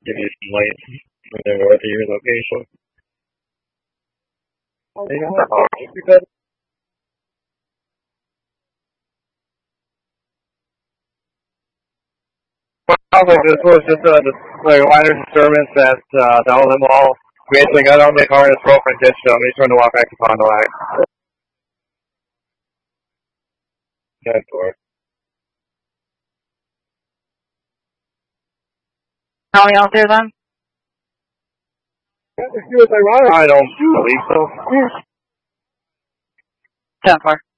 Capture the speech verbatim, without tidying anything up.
give you some light when they're north of your location. They don't have all because sounds like this was just a like a minor disturbance at uh, the Outlet Mall. We actually got out of the car and his girlfriend ditched him. He's trying to walk back to Fond du Lac. Good for it. How many out there then? I don't believe so. ten four.